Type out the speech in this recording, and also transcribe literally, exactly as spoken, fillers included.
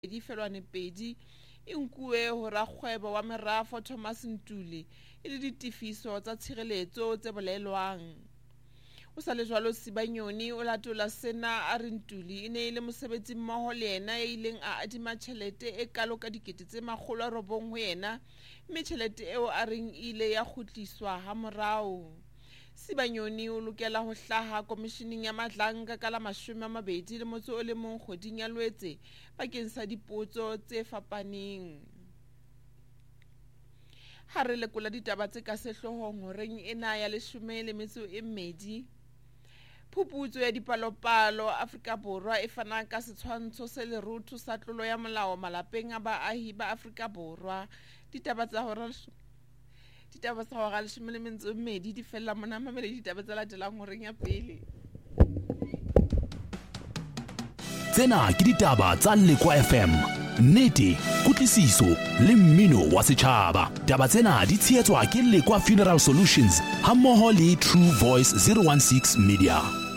di felwane pedi e nkuwe ho rakgwebo wa merafo Thomas Ntuli e le ditifiso tsa tshireletso tse bolelwang. O sa le jwalo Sibanyoni o latola sena a re Ntuli e ne e le mosebetsi mmoho le yena e ileng a adima tjhelete e kalo ka dikete tse makgolo a robong ho yena, mme tjhelete eo a reng ile ya kgutliswa ha morao. Sibanyoni o lokela ho hlaha komisheneng ya Madlanka ka la mashome a mabedi le motso o le mong kgweding ya Loetse bakeng sa dipotso tse fapaneng. Ha re lekola ditaba tse ka sehloohong horeng ena ya leshome le metso e mmedi, phuputso ya dipalopalo Afrika Borwa e fana ka setshwantsho se lerotho sa tlolo ya molao malapeng a baahi ba Afrika Borwa. Ditaba tsa hora ditaba tsa hora leshome le metso e mmedi di fella mona mamele ditaba tse latelang horeng ya pele. Tsena ke ditaba tsa Lekwa F M, nnete, kutlwisiso le mmino wa setjhaba. Taba tsena di tshehetswa ke Lekwa Funeral Solutions ha mmoho le True Voice zero one six Media.